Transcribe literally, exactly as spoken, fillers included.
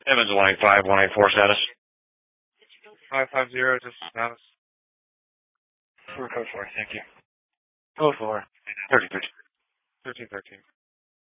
Evans one eight five, one eight four status. five five zero, just status. For code four, thank you. Code four. thirty thirteen. thirteen thirteen.